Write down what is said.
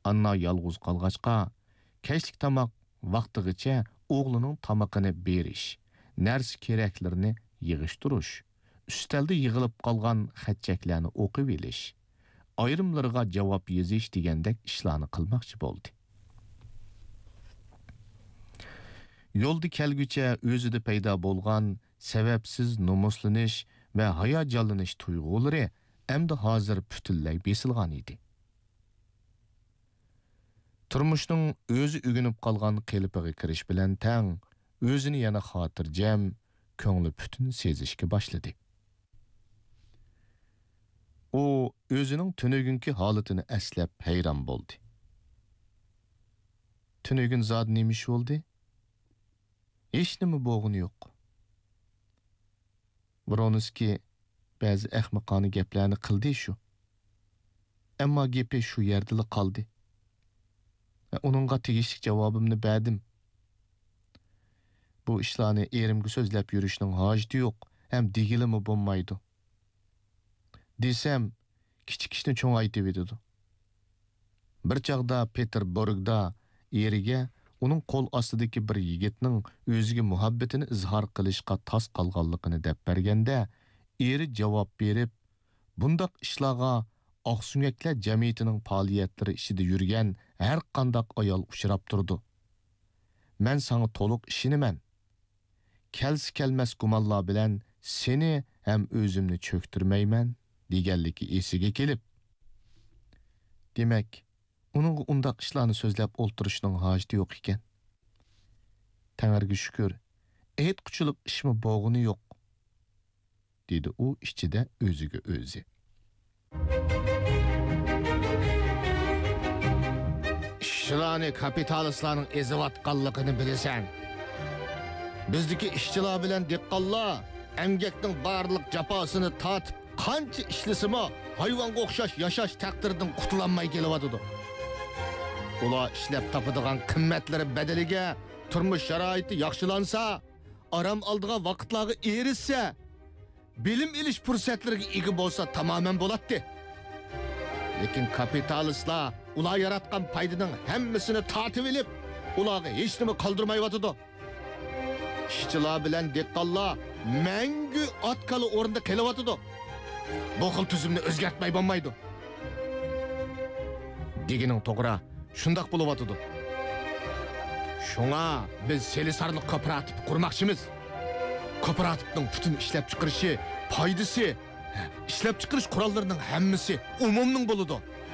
Anna yalğız qalğaçqa, keşlik tamaq vaqtigacha o'g'lining tamaqini berish, narsa keraklarni yig'ishtirish, ustalda yig'ilib qolgan xatchaklarni o'qib elish, ayrimlariga javob yozish degandek ishlarni qilmoqchi bo'ldi. Yo'lda kelgucha o'zida paydo bo'lgan sababsiz nomuslanish va hayajonlanish tuyg'ulari endi hozir butunlay besilgan edi. Turmushning o'zi ugunib qolgan qelipiga kirish bilan tang, o'zini yana xotirjam, ko'ngli butun sezishga boshladi. U o'zining tunugunki holatini eslab hayron bo'ldi. Tunugun zot nemish bo'ldi? Hech nima bo'g'ini yo'q. Voronovski ba'zi ahmoqona gaplarni qildi shu. Ammo gapi shu yerda qoldi. Onunğa tegishli javobimni berdim. Bu ishlarni erimga so'zlab yurishning hojati yo'q, ham degilimi bo'lmaydi. Desam, kichik ishni cho'ng aytib etadi. Bir chaqda Peterburgda eriga uning qo'l ostidagi bir yigitning o'ziga muhabbatini izhor qilishga tos qolganligini deb berganda, eri javob berib, bundaq ishlarga Oqsunyaklar jamiyatining faoliyatlari ishida yurgan har qanday ayol uchrab turdi. Men sana to'liq ishinaman. Kelsi kelmas gumonlar bilan seni ham o'zimni cho'ktirmayman deganligi esiga kelib. Demak, uning undaq ishlarni so'zlab o'ltirishning hojati yo'q ekan. Tangriga shukr, aytquchilik ishmi bo'g'ini yo'q, dedi u ichida o'ziga o'zi. İşçilarni kapitalistlarning ezivatqanligini bilasan. Bizdagi ishchilar bilan dehqonlar emgakning barliq jafosini tatib, qancha ishlasimi hayvonga o'xshash yashash taqdiridan qutulanmay kelyotdi. Ular ishlab topadigan qimmatlari badaliga turmush sharoiti yaxshilansa, aram oldigan vaqtlarga erishsa, bilim ilish fursatlariga ega bo'lsa tamamen bo'ladi. Lekin kapitalistlar ular yaratgan paydaning hammasini tatib elib, ularga hech nima qoldirmayotdi. İşçilar bilan dehqonlar mangu otkali o'rinda kelyotdi. Bu xil tuzumni o'zgartmay bo'lmaydi. Degining to'g'ri, shundoq bo'lyotdi. Shunga biz Selisarni kooperativ qurmoqchimiz. Kooperativning butun ishlab chiqarishi, foydasi, ishlab chiqarish qurollarining hammasi umumning bo'ladi.